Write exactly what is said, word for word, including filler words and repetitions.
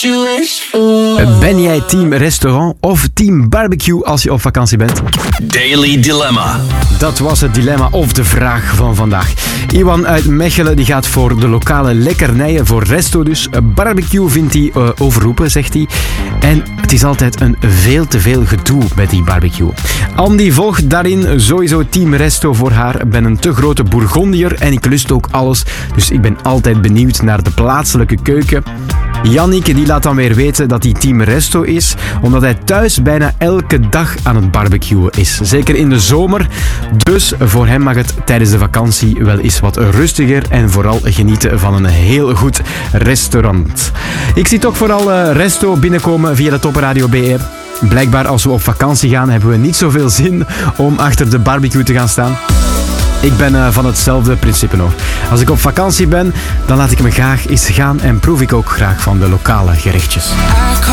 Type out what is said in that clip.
Ben jij team restaurant of team barbecue als je op vakantie bent? Daily Dilemma. Dat was het dilemma of de vraag van vandaag. Iwan uit Mechelen die gaat voor de lokale lekkernijen, voor resto dus. Barbecue vindt hij uh, overroepen, zegt hij. En het is altijd een veel te veel gedoe met die barbecue. Andy volgt daarin sowieso team resto voor haar. Ik ben een te grote Bourgondier en ik lust ook alles. Dus ik ben altijd benieuwd naar de plaatselijke keuken. Janneke die laat dan weer weten dat hij team resto is, omdat hij thuis bijna elke dag aan het barbecuen is. Zeker in de zomer. Dus voor hem mag het tijdens de vakantie wel eens wat rustiger en vooral genieten van een heel goed restaurant. Ik zie toch vooral uh, resto binnenkomen via de Top Radio B E. Blijkbaar als we op vakantie gaan hebben we niet zoveel zin om achter de barbecue te gaan staan. Ik ben uh, van hetzelfde principe hoor. Als ik op vakantie ben, dan laat ik me graag eens gaan en proef ik ook graag van de lokale gerechtjes.